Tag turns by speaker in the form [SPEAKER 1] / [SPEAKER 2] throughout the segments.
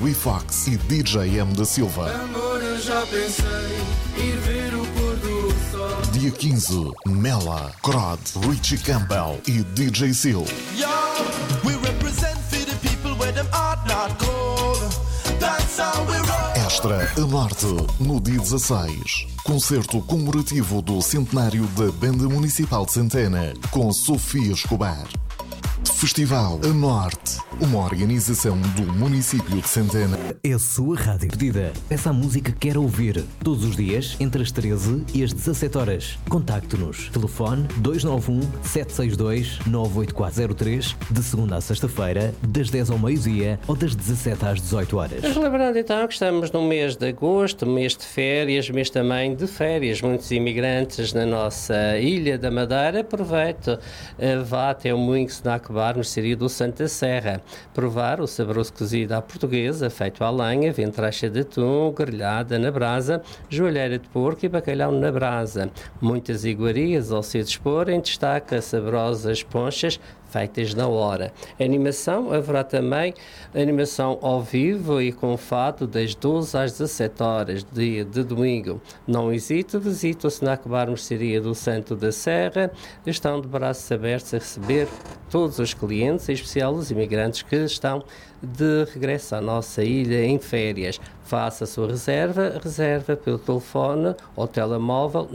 [SPEAKER 1] Louis Fox e DJ M da Silva.
[SPEAKER 2] Amor, eu já pensei ir ver o pôr do sol.
[SPEAKER 1] Dia 15, Mela, Crod, Richie Campbell e DJ Seal.
[SPEAKER 3] Yo, we represent for the people where them heart not cold. That's how we roll.
[SPEAKER 1] Extra a Norte, no dia 16. Concerto comemorativo do centenário da Banda Municipal de Santana, com Sofia Escobar. Festival a Norte, uma organização do município de Santana.
[SPEAKER 4] É a sua rádio pedida. Peça a música que quer ouvir. Todos os dias, entre as 13 e as 17 horas. Contacte-nos. Telefone 291-762-98403, de segunda a sexta-feira, das 10 ao meio-dia ou das 17 às 18 horas.
[SPEAKER 5] Mas lembrando então que estamos no mês de agosto, mês de férias, mês também de férias. Muitos imigrantes na nossa ilha da Madeira. Aproveite, vá até o Moinho Snack Bar, mercearia do Santa Serra. Provar o saboroso cozido à portuguesa, feito à lenha, ventracha de atum, grelhada na brasa, joelheira de porco e bacalhau na brasa. Muitas iguarias ao seu dispor, em destaque saborosas ponchas feitas na hora. A animação haverá também animação ao vivo e com fado das 12 às 17 horas, dia de domingo. Não hesite, visite o Snack Bar Mercearia do Santo da Serra. Estão de braços abertos a receber todos os clientes, em especial os imigrantes que estão de regresso à nossa ilha em férias. Faça a sua reserva pelo telefone ou telemóvel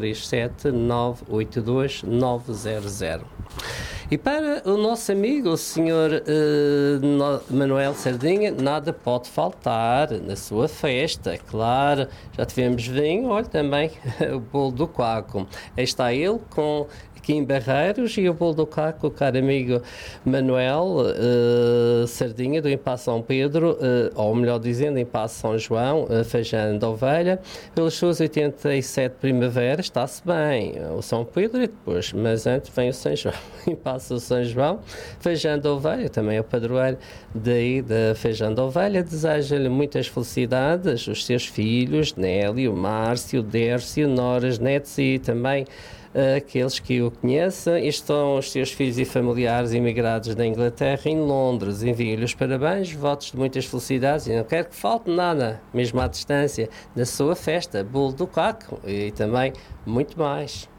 [SPEAKER 5] 937-982-900. E para o nosso amigo, o Sr. Manuel Sardinha, nada pode faltar na sua festa. Claro, já tivemos vinho, olha também o bolo do Quaco. Aí está ele com aqui em Barreiros e o bolo do Caco, o caro amigo Manuel Sardinha, do Impasse São Pedro, ou melhor dizendo, Impasse São João, feijão de ovelha, pelas suas 87 primaveras, está-se bem, o São Pedro e depois, mas antes vem o São João, Impasse o São João, feijão de ovelha, também é o padroeiro daí da feijão de ovelha, deseja-lhe muitas felicidades, os seus filhos, Nélio, Márcio, Dércio, Noras, netos e também aqueles que o conhecem. Estão os seus filhos e familiares imigrados da Inglaterra em Londres. Envio-lhe os parabéns, votos de muitas felicidades e não quero que falte nada, mesmo à distância, na sua festa, bolo do Caco e também muito mais.